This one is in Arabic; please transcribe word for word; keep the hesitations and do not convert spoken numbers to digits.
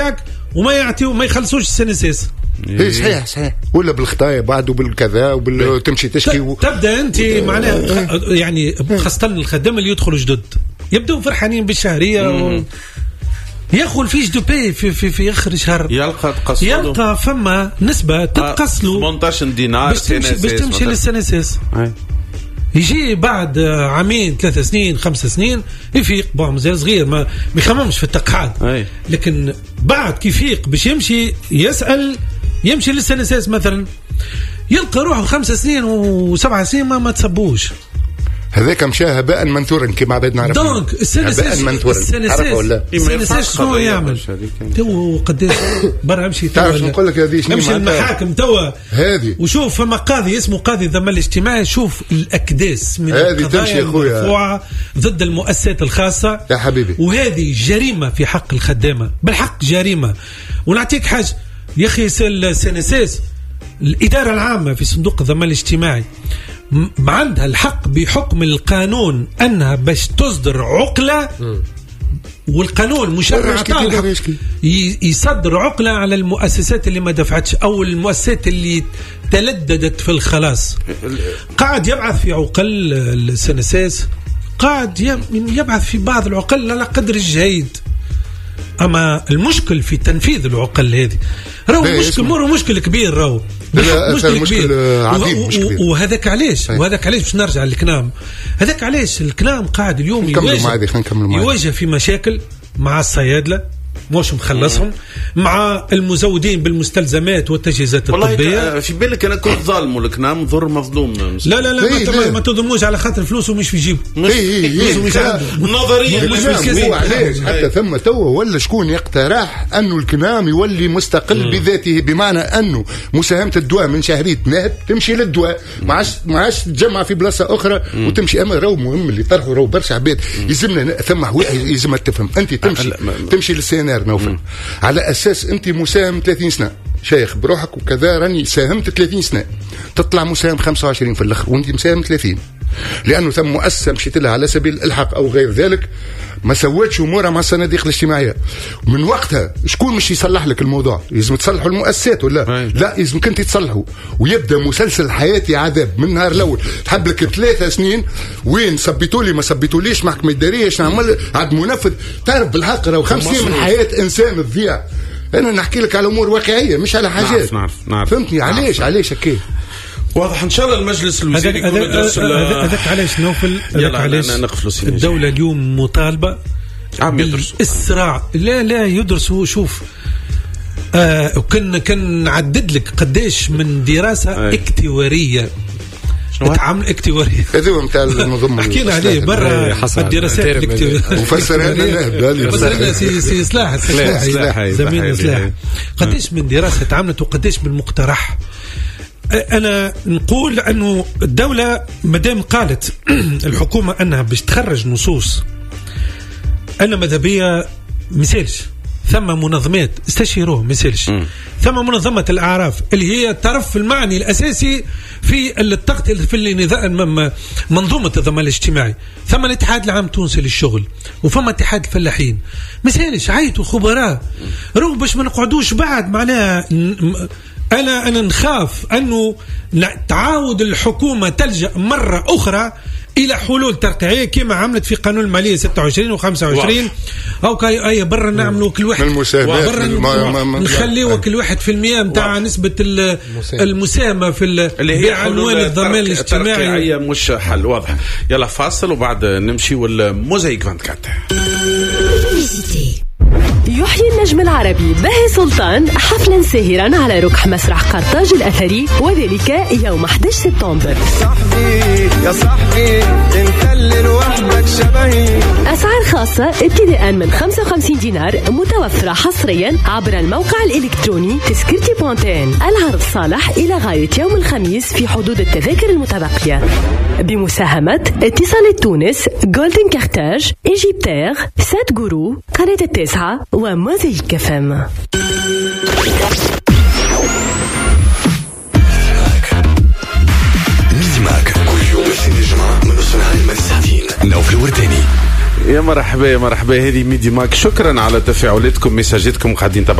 وما يعطي وما يخلصوش السنسيس. اي صحيح صحيح. ولا بالخطايا بعد وبالكذا وتمشي تشكي و... تبدا انت معناها يعني خاصه الخدام اللي يدخلوا جدد يبداو فرحانين بالشهريه و... ياخذ فيش دو بي في في في اخر شهر يلقى تقص يلقى فما نسبه تتقص له ثمانية عشر دينار باش تمشي باش تمشي للسنسيس. يجي بعد عامين ثلاث سنين خمس سنين يفيق بون مازال صغير ما بيخممش في التقاعد، لكن بعد كيف يفيق باش يمشي يسأل يمشي للسنسيس مثلا يلقى روحه خمس سنين وسبع سنين ما ما تصبوش. هذاك مشى هباء منثورا كما بعد نعرف. دونك السنسيس السنسيس شنو يعمل تو قداش برا امشي تعرف نقول لك هذه شنو امشي المحاكم توا هذه وشوف فما قاضي اسمه قاضي الضمان الاجتماعي، شوف الاكداس من هذه تمشي يا خويا ضد المؤسسات الخاصه يا حبيبي، وهذه جريمه في حق الخدامه بالحق جريمه. ونعطيك حاجه يا اخي السنسيس الاداره العامه في صندوق الضمان الاجتماعي عندها الحق بحكم القانون أنها باش تصدر عقلة، والقانون مشرع يصدر عقلة على المؤسسات اللي ما دفعتش أو المؤسسات اللي تلددت في الخلاص. قاعد يبعث في عقل السنساس، قاعد يبعث في بعض العقل على قدر الجيد، أما المشكل في تنفيذ العقل هذه راهو مشكل مرة مشكل كبير راهو مشكل, مشكل عظيم مشكل. وهذاك علاش وهذاك علاش باش نرجع للكلام هذاك علاش الكلام قاعد اليوم يواجه, يواجه في مشاكل مع الصيادلة مش مخلصهم، مع المزودين بالمستلزمات والتجهيزات الطبية. في بالك أنا كنت ظالم ولكن مضر مظلوم. لا لا لا إيه ما, ما تظلموش على خاطر فلوسه مش في جيبه. فلوسه مش عنده نظريا مش في علاش حتى ثم توا ولا شكون يقترح أنه الكنام يولي مستقل بذاته، بمعنى أنه مساهمة الدواء من شهرية نهب تمشي للدواء، ما عادش ما عادش تجمع في بلاصة أخرى وتمشي. أما راهو مهم اللي طرحوا راهو برشا عباد يلزمنا ثم واحد يلزمها تفهم. أنت تمشي تمشي للسينار نوفل على أساس أنت مساهم ثلاثين سنة شيخ بروحك وكذا، راني ساهمت ثلاثين سنة، تطلع مساهم خمسة وعشرين في الآخر وأنت مساهم ثلاثين، لأنه ثم مؤسسة مشيت لها على سبيل الإلحاق أو غير ذلك ما سوتش أمورها مع الصناديق الاجتماعية. من وقتها شكون مش يصلح لك الموضوع؟ لازم تصلحوا المؤسسات ولا لا؟ لازم كنت تصلحوا ويبدأ مسلسل حياتي عذاب من النهار الأول. تحب لك ثلاثة سنين وين صبيتوا لي ما صبيتوا ليش محكمة إدارية نعمل عاد منفذ. تعرف بالحق راهو خمسين من حياة إنسان تضيع. أنا نحكي لك على أمور واقعية مش على حاجات. نعرف نعرف نعرف فهمتني علاش علاش هكي واضح. ان شاء الله المجلس الوزيري يكون يدرس. هذاك علاش نوفل هذاك علاش الدولة اليوم مطالبة بالإسراع. لا لا يدرسوا. شوف آه وكن كن نعدد لك قداش من دراسة أي. اكتوارية تعمل اكتوارية هذا نتاع المنظمة حكينا عليه برا الدراسات الاكتوارية وفسرها لنا فسرنا سي سي سلاح سلاح زميل سلاح قداش من دراسة تعملت وقداش من مقترح. أنا نقول أنه الدولة مدام قالت الحكومة أنها باش تخرج نصوص أنا مذهبية مثالش، ثم منظمات استشيروه مثالش، ثم منظمة الأعراف اللي هي الطرف المعني الأساسي في التغطية في النظام منظومة الضمان الاجتماعي، ثم الاتحاد العام التونسي للشغل، وفما اتحاد الفلاحين مثالش عيطوا خبراء رو باش ما نقعدوش بعد معناها. أنا أنا نخاف أنه تعاود الحكومة تلجأ مرة أخرى إلى حلول ترقيعية كما عملت في قانون المالية ستة وعشرين وخمسة وعشرين أو كاي أي برا نعملوا كل واحد برا نخليه كل واحد في المية متاع نسبة المساهمة في بعنوان الضمان الاجتماعي. مش حل واضح. يلا فاصل وبعد نمشي والموزايك أربعة وعشرين. يحيي النجم العربي باهي سلطان حفلا ساهرا على ركح مسرح قرطاج الأثري وذلك يوم أحد عشر سبتمبر. صاحبي يا صاحبي انت اللي لوحدك شبهي. أسعار خاصة ابتداء من خمسة وخمسين دينار متوفرة حصريا عبر الموقع الإلكتروني تذكرتي بونتين. العرض صالح إلى غاية يوم الخميس في حدود التذاكر المتبقية بمساهمة اتصالات تونس، جولدن كارتاج، إيجيبتير، سات جورو، قناة التاسعة وموزايك فم. نسمعك كل يوم الاثنين الجمعة من نص النهار للساعتين. نوفل الورداني يا مرحبا يا مرحبا. هذه ميدي ماك، شكرا على تفاعلاتكم، مساجاتكم قاعدين